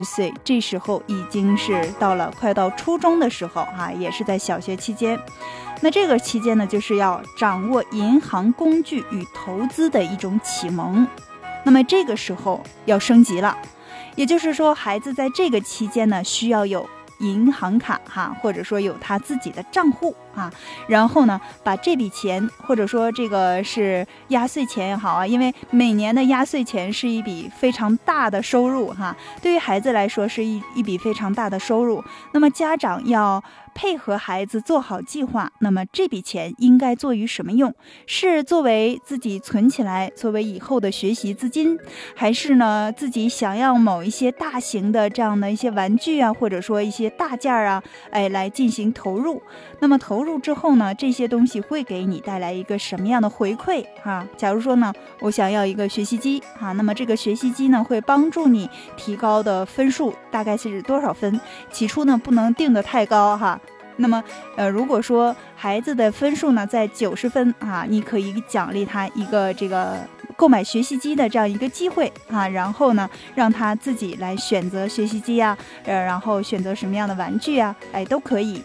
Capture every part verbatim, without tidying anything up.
岁，这时候已经是到了快到初中的时候啊，也是在小学期间。那这个期间呢，就是要掌握银行工具与投资的一种启蒙。那么这个时候要升级了，也就是说孩子在这个期间呢，需要有银行卡哈，或者说有他自己的账户啊，然后呢，把这笔钱或者说这个是压岁钱也好啊，因为每年的压岁钱是一笔非常大的收入哈，对于孩子来说是一一笔非常大的收入。那么家长要配合孩子做好计划，那么这笔钱应该做于什么用？是作为自己存起来，作为以后的学习资金，还是呢自己想要某一些大型的这样的一些玩具啊，或者说一些大件啊，哎来进行投入？那么投入之后呢，这些东西会给你带来一个什么样的回馈啊？假如说呢，我想要一个学习机啊，那么这个学习机呢会帮助你提高的分数大概是多少分？起初呢不能定得太高哈。那么呃，如果说孩子的分数呢在九十分啊，你可以奖励他一个这个购买学习机的这样一个机会啊，然后呢让他自己来选择学习机啊，呃，然后选择什么样的玩具啊，哎都可以。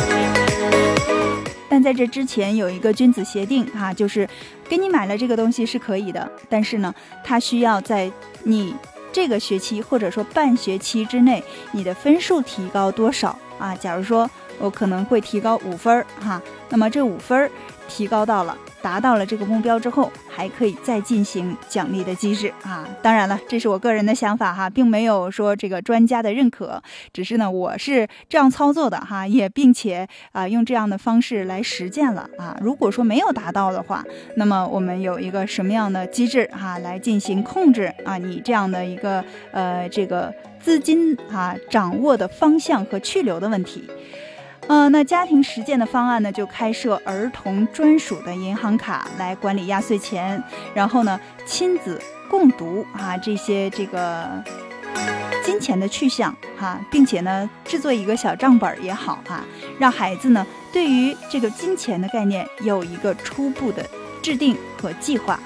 但在这之前有一个君子协定啊，就是给你买了这个东西是可以的，但是呢他需要在你这个学期或者说半学期之内，你的分数提高多少啊？假如说我可能会提高五分哈，那么这五分提高到了达到了这个目标之后，还可以再进行奖励的机制啊。当然了，这是我个人的想法哈，并没有说这个专家的认可，只是呢我是这样操作的哈，也并且啊用这样的方式来实践了啊。如果说没有达到的话，那么我们有一个什么样的机制哈来进行控制啊？你这样的一个呃这个资金啊掌握的方向和去留的问题。呃，那家庭实践的方案呢，就开设儿童专属的银行卡来管理压岁钱，然后呢，亲子共读啊这些这个金钱的去向哈，并且呢，制作一个小账本也好哈，让孩子呢对于这个金钱的概念有一个初步的制定和计划。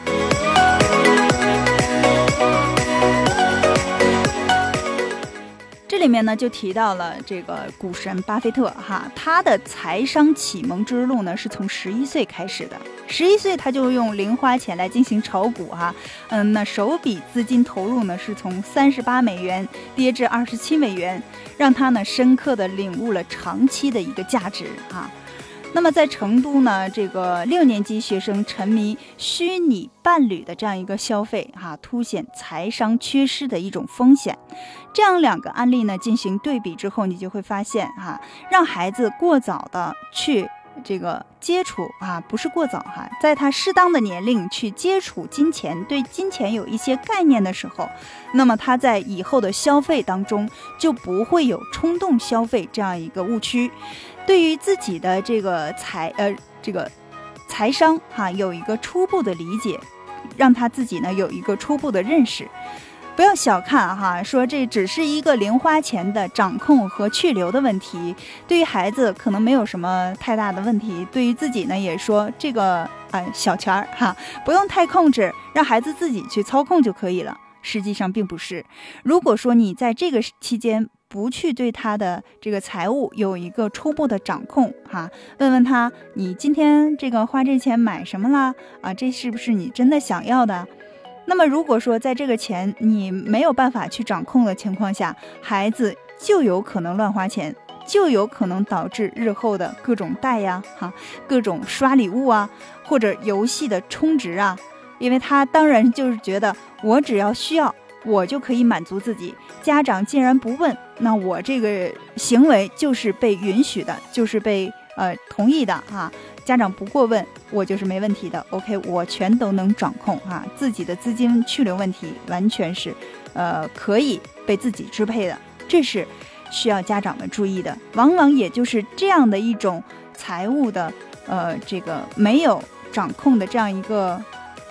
这里面呢就提到了这个股神巴菲特哈，他的财商启蒙之路呢是从十一岁开始的。十一岁他就用零花钱来进行炒股哈，嗯，那首笔资金投入呢是从三十八美元跌至二十七美元，让他呢深刻的领悟了长期的一个价值哈。那么在成都呢，这个六年级学生沉迷虚拟伴侣的这样一个消费哈、啊，凸显财商缺失的一种风险。这样两个案例呢进行对比之后，你就会发现哈、啊，让孩子过早的去这个接触啊，不是过早哈，在他适当的年龄去接触金钱，对金钱有一些概念的时候，那么他在以后的消费当中就不会有冲动消费这样一个误区。对于自己的这个财呃这个财商哈有一个初步的理解，让他自己呢有一个初步的认识。不要小看哈，说这只是一个零花钱的掌控和去留的问题，对于孩子可能没有什么太大的问题，对于自己呢也说这个呃小钱儿哈，不用太控制，让孩子自己去操控就可以了。实际上并不是，如果说你在这个期间不去对他的这个财务有一个初步的掌控哈，问问他你今天这个花这钱买什么啦啊？这是不是你真的想要的？那么如果说在这个钱你没有办法去掌控的情况下，孩子就有可能乱花钱，就有可能导致日后的各种贷呀哈，各种刷礼物啊，或者游戏的充值啊，因为他当然就是觉得我只要需要我就可以满足自己，家长既然不问，那我这个行为就是被允许的，就是被呃同意的啊。家长不过问，我就是没问题的 OK， 我全都能掌控啊，自己的资金去留问题完全是呃可以被自己支配的，这是需要家长们注意的。往往也就是这样的一种财务的呃这个没有掌控的这样一个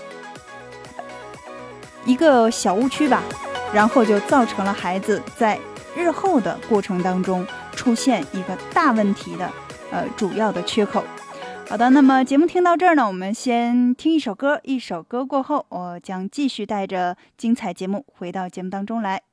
一个小误区吧，然后就造成了孩子在日后的过程当中出现一个大问题的呃主要的缺口。好的，那么节目听到这儿呢，我们先听一首歌，一首歌过后，我将继续带着精彩节目回到节目当中来。